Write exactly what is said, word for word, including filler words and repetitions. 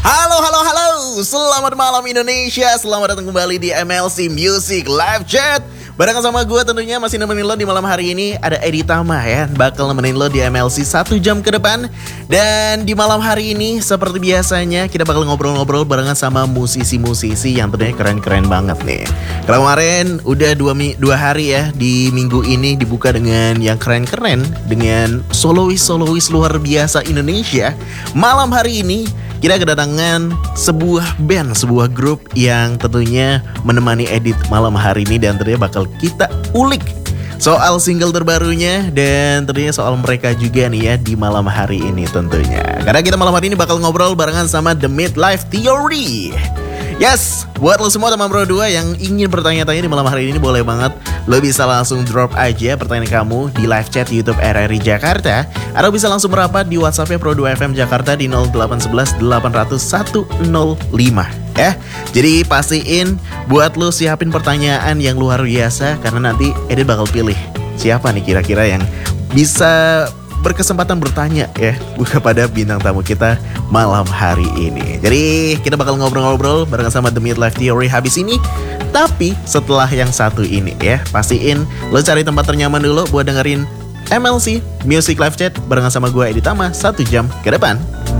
Halo, halo, halo. Selamat malam Indonesia. Selamat datang kembali di M L C Music Live Chat. Barengan sama gue tentunya masih nemenin lo di malam hari ini. Ada Edi Tama ya, bakal nemenin lo di M L C satu jam ke depan. Dan di malam hari ini seperti biasanya kita bakal ngobrol-ngobrol barengan sama musisi-musisi yang tentunya keren-keren banget nih. Kalau kemarin udah dua, dua hari ya, di minggu ini dibuka dengan yang keren-keren, dengan solois-solois luar biasa Indonesia. Malam hari ini kita kedatangan sebuah band, sebuah grup yang tentunya menemani Edit malam hari ini. Dan tentunya bakal kita ulik soal single terbarunya dan tentunya soal mereka juga nih ya di malam hari ini tentunya. Karena kita malam hari ini bakal ngobrol barengan sama The Midlife Theory. Yes, buat lo semua teman Pro dua yang ingin bertanya-tanya di malam hari ini boleh banget. Lo bisa langsung drop aja pertanyaan kamu di live chat YouTube R R I Jakarta. Atau bisa langsung merapat di WhatsAppnya Pro dua F M Jakarta di nol delapan satu satu delapan nol nol satu nol lima. Ya, jadi pastiin buat lo siapin pertanyaan yang luar biasa. Karena nanti Edit bakal pilih siapa nih kira-kira yang bisa berkesempatan bertanya ya kepada bintang tamu kita malam hari ini. Jadi kita bakal ngobrol-ngobrol bareng sama The Midlife Theory habis ini. Tapi setelah yang satu ini ya, pastiin lo cari tempat ternyaman dulu buat dengerin M L C Music Live Chat barengan sama gue Edi Tama satu jam ke depan.